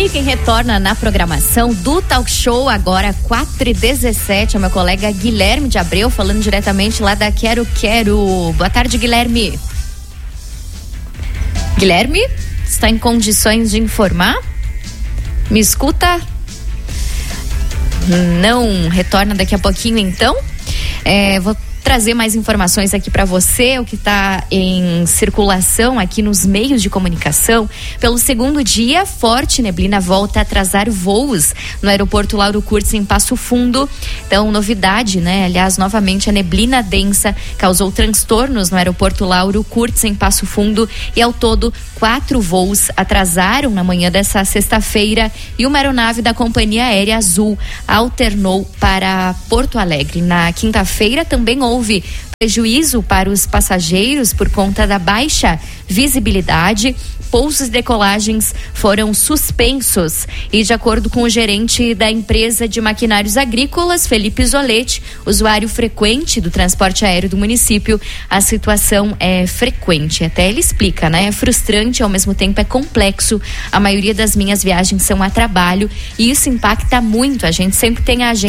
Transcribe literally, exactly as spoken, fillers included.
E quem retorna na programação do Talk Show agora quatro e dezessete é meu colega Guilherme de Abreu, falando diretamente lá da Quero Quero. Boa tarde, Guilherme. Guilherme, está em condições de informar? Me escuta? Não retorna daqui a pouquinho, então. É, vou trazer mais informações aqui para você, o que está em circulação aqui nos meios de comunicação. Pelo segundo dia, forte neblina volta a atrasar voos no aeroporto Lauro Kurtz, em Passo Fundo. Então, novidade, né? Aliás, novamente a neblina densa causou transtornos no aeroporto Lauro Kurtz, em Passo Fundo, e ao todo quatro voos atrasaram na manhã dessa sexta-feira e uma aeronave da Companhia Aérea Azul alternou para Porto Alegre. Na quinta-feira também houve Houve prejuízo para os passageiros por conta da baixa visibilidade. Pousos e decolagens foram suspensos e, de acordo com o gerente da empresa de maquinários agrícolas, Felipe Zolete, usuário frequente do transporte aéreo do município, a situação é frequente. Até ele explica, né? É frustrante, ao mesmo tempo é complexo. A maioria das minhas viagens são a trabalho e isso impacta muito. A gente sempre tem a agenda